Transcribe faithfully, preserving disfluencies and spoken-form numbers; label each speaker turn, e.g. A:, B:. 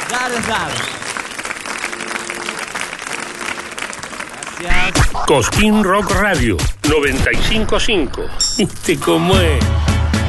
A: Dale, dale. Gracias.
B: Cosquín Rock Radio noventa y cinco punto cinco. ¿Viste cómo es?